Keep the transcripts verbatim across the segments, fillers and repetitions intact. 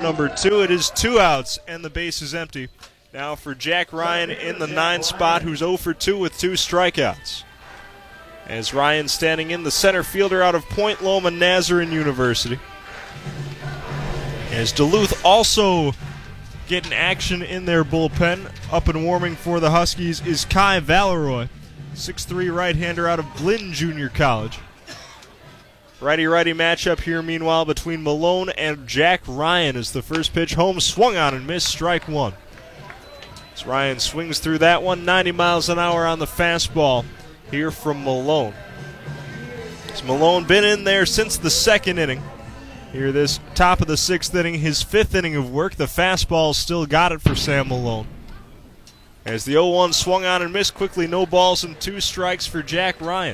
number two. It is two outs, and the base is empty. Now for Jack Ryan in the nine spot, who's oh for two with two strikeouts. As Ryan standing in, the center fielder out of Point Loma Nazarene University. As Duluth also getting action in their bullpen. Up and warming for the Huskies is Kai Valeroy, six three right-hander out of Glenn Junior College. Righty-righty matchup here, meanwhile, between Malone and Jack Ryan as the first pitch home swung on and missed, strike one. As Ryan swings through that one, ninety miles an hour on the fastball here from Malone. As Malone been in there since the second inning. Here this top of the sixth inning, his fifth inning of work. The fastball still got it for Sam Malone. As the oh one swung on and missed quickly, no balls and two strikes for Jack Ryan.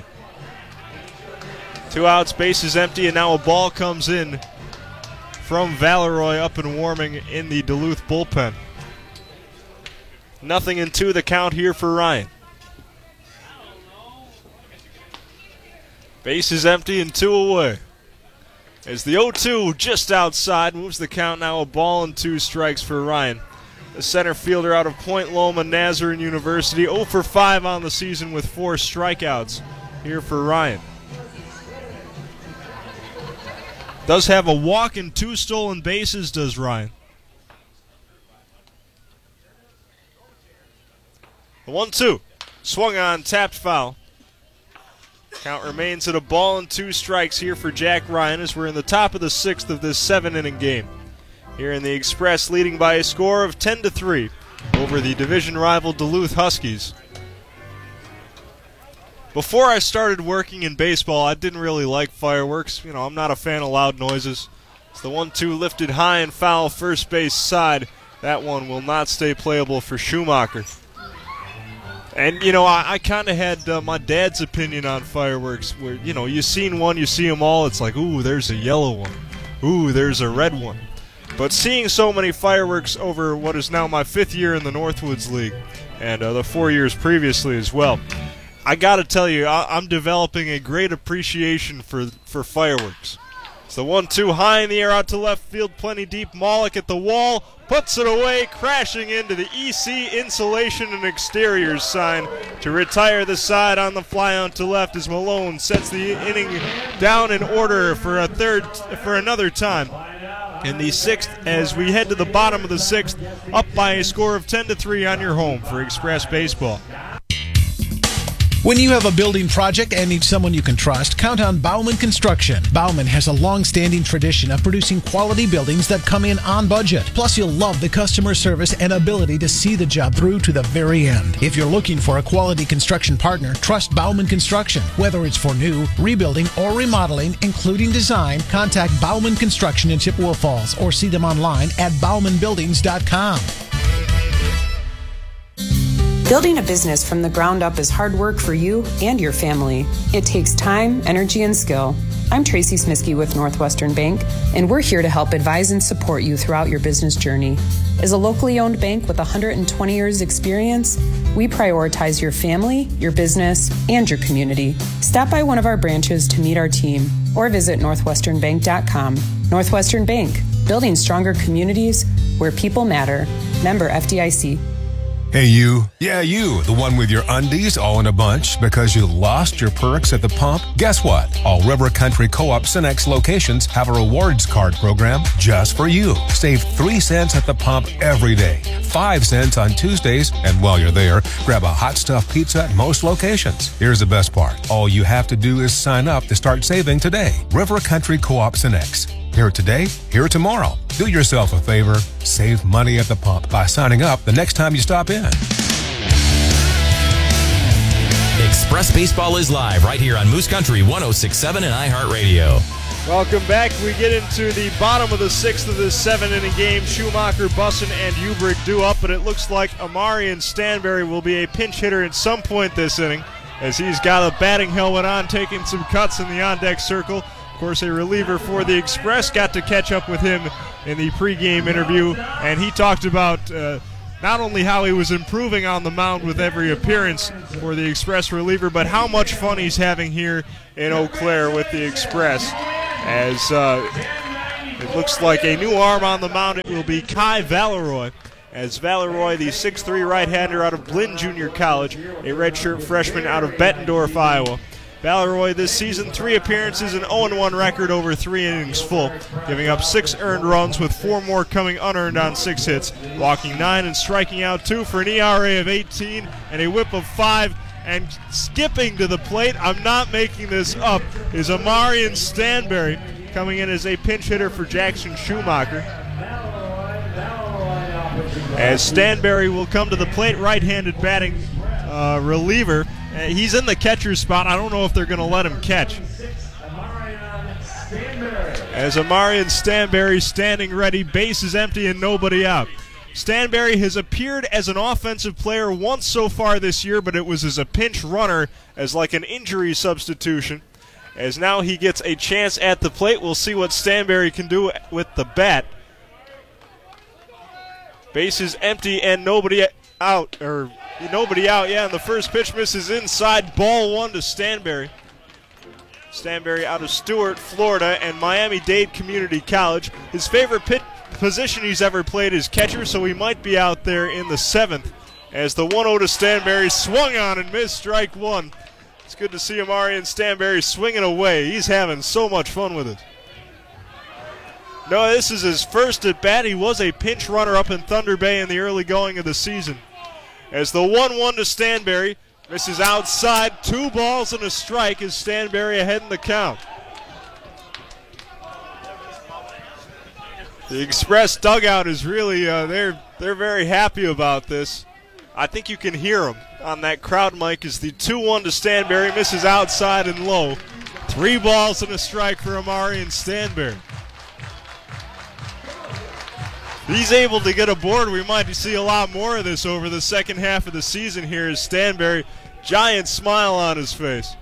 Two outs, bases empty, and now a ball comes in from Valeroy up and warming in the Duluth bullpen. Nothing in two, the count here for Ryan. Bases empty and two away. As the oh two just outside moves the count, now a ball and two strikes for Ryan. The center fielder out of Point Loma Nazarene University, oh for five on the season with four strikeouts here for Ryan. Does have a walk and two stolen bases, does Ryan. The one two. Swung on, tapped foul. Count remains at a ball and two strikes here for Jack Ryan as we're in the top of the sixth of this seven-inning game. Here in the Express, leading by a score of ten to three over the division rival Duluth Huskies. Before I started working in baseball, I didn't really like fireworks. You know, I'm not a fan of loud noises. It's the one two lifted high and foul first base side. That one will not stay playable for Schumacher. And, you know, I, I kind of had uh, my dad's opinion on fireworks where, you know, you seen one, you see them all, it's like, ooh, there's a yellow one. Ooh, there's a red one. But seeing so many fireworks over what is now my fifth year in the Northwoods League and uh, the four years previously as well, I got to tell you, I, I'm developing a great appreciation for, for fireworks. It's the one two high in the air out to left field, plenty deep. Maulik at the wall, puts it away, crashing into the E C Insulation and Exteriors sign to retire the side on the fly out to left as Malone sets the inning down in order for a third, for another time. In the sixth, as we head to the bottom of the sixth, up by a score of ten to three on your home for Express Baseball. When you have a building project and need someone you can trust, count on Bauman Construction. Bauman has a long-standing tradition of producing quality buildings that come in on budget. Plus, you'll love the customer service and ability to see the job through to the very end. If you're looking for a quality construction partner, trust Bauman Construction. Whether it's for new, rebuilding, or remodeling, including design, contact Bauman Construction in Chippewa Falls or see them online at bauman buildings dot com. Building a business from the ground up is hard work for you and your family. It takes time, energy, and skill. I'm Tracy Smiskey with Northwestern Bank, and we're here to help advise and support you throughout your business journey. As a locally owned bank with one hundred twenty years experience, we prioritize your family, your business, and your community. Stop by one of our branches to meet our team or visit northwestern bank dot com. Northwestern Bank, building stronger communities where people matter. Member F D I C. Hey, you. Yeah, you. The one with your undies all in a bunch because you lost your perks at the pump. Guess what? All River Country Co-op Cenex locations have a rewards card program just for you. Save three cents at the pump every day, five cents on Tuesdays, and while you're there, grab a hot stuffed pizza at most locations. Here's the best part. All you have to do is sign up to start saving today. River Country Co-op Cenex. Here today, here tomorrow. Do yourself a favor. Save money at the pump by signing up the next time you stop in. Express Baseball is live right here on Moose Country one oh six point seven and iHeartRadio. Welcome back. We get into the bottom of the sixth of this seven-inning game. Schumacher, Bussin, and Ubrick due up, but it looks like Amarian Stanberry will be a pinch hitter at some point this inning as he's got a batting helmet on, taking some cuts in the on-deck circle. Of course, a reliever for the Express got to catch up with him in the pregame interview, and he talked about uh, not only how he was improving on the mound with every appearance for the Express reliever, but how much fun he's having here in Eau Claire with the Express. As uh, looks like a new arm on the mound. It will be Kai Valeroy. As Valeroy, the six three right-hander out of Blinn Junior College, a redshirt freshman out of Bettendorf, Iowa. Valeroy this season, three appearances, an oh and one record over three innings full, giving up six earned runs with four more coming unearned on six hits, walking nine and striking out two for an E R A of eighteen and a whip of five. And skipping to the plate, I'm not making this up, is Amarian Stanberry, coming in as a pinch hitter for Jackson Schumacher. As Stanberry will come to the plate, right-handed batting uh, reliever. Uh, he's in the catcher's spot. I don't know if they're going to let him catch. As Amarian Stanberry standing ready, base is empty and nobody out. Stanberry has appeared as an offensive player once so far this year, but it was as a pinch runner, as like an injury substitution. As now he gets a chance at the plate, we'll see what Stanberry can do with the bat. Base is empty and nobody out, or nobody out, yeah, and the first pitch misses inside, ball one to Stanberry. Stanberry out of Stuart, Florida, and Miami-Dade Community College. His favorite pit position he's ever played is catcher, so he might be out there in the seventh. As the one oh to Stanberry swung on and missed, strike one. It's good to see Amarian Stanberry swinging away. He's having so much fun with it. No, this is his first at bat. He was a pinch runner up in Thunder Bay in the early going of the season. As the one one to Stanberry misses outside, two balls and a strike as Stanberry ahead in the count. The Express dugout is really, uh, they're, they're very happy about this. I think you can hear them on that crowd mic as the two one to Stanberry misses outside and low. Three balls and a strike for Amarian Stanberry. If he's able to get aboard, we might see a lot more of this over the second half of the season here as Stanberry, giant smile on his face.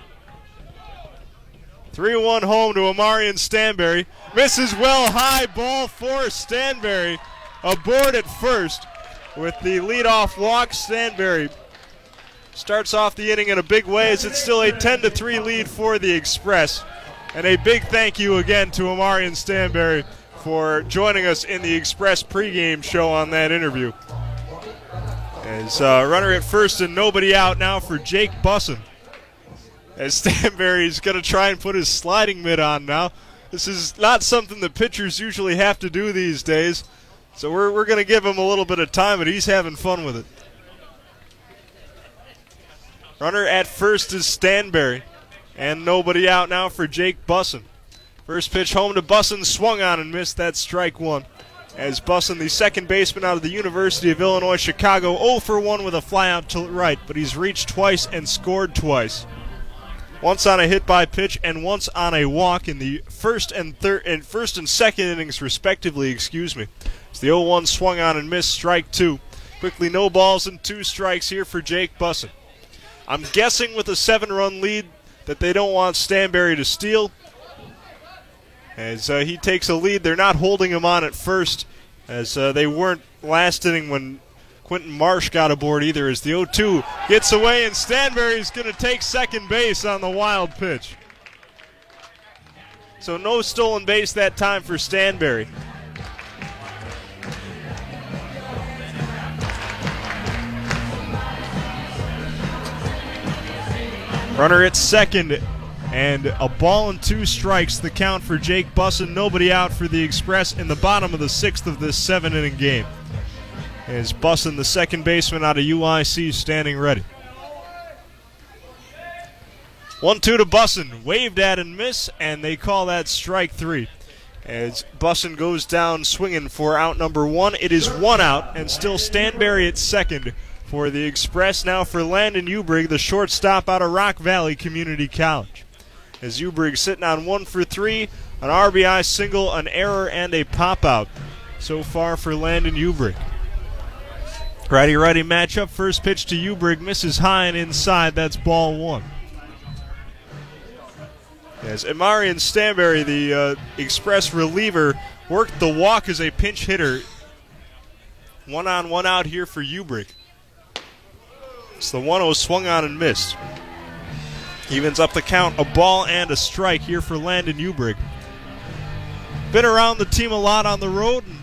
three one home to Amarian Stanberry. Misses well high, ball four. Stanberry aboard at first with the leadoff walk. Stanberry starts off the inning in a big way as it's still a ten to three lead for the Express. And a big thank you again to Amarian Stanberry for joining us in the Express pregame show on that interview. As uh, runner at first and nobody out now for Jake Bussin. As Stanberry's going to try and put his sliding mitt on now. This is not something the pitchers usually have to do these days. So we're, we're going to give him a little bit of time, but he's having fun with it. Runner at first is Stanberry. And nobody out now for Jake Bussin. First pitch home to Bussin, swung on and missed. That strike one. As Bussin, the second baseman out of the University of Illinois Chicago, oh for one with a fly out to the right, but he's reached twice and scored twice. Once on a hit by pitch and once on a walk in the first and third and first and second innings respectively, excuse me. As the oh one swung on and missed, strike two. Quickly no balls and two strikes here for Jake Bussin. I'm guessing with a seven-run lead that they don't want Stanberry to steal. As uh, he takes a lead, they're not holding him on at first, as uh, they weren't last inning when Quentin Marsh got aboard either, as the oh two gets away and Stanberry's going to take second base on the wild pitch. So no stolen base that time for Stanberry. Runner at second, and a ball and two strikes, the count for Jake Bussin. Nobody out for the Express in the bottom of the sixth of this seven-inning game. As Bussin, the second baseman out of U I C, standing ready. one two to Bussin, waved at and miss, and they call that strike three. As Bussin goes down swinging for out number one, it is one out, and still Stanberry at second for the Express. Now for Landon Ubrig, the shortstop out of Rock Valley Community College. As Ubrig sitting on one for three, an R B I single, an error, and a pop-out so far for Landon Ubrig. Righty-righty matchup. First pitch to Ubrig, misses high and inside. That's ball one. As Amarian Stanberry, the uh, Express reliever, worked the walk as a pinch hitter. One on, one out here for Ubrig. It's the one oh swung on and missed. Evens up the count, a ball and a strike here for Landon Ubrig. been around the team a lot on the road, and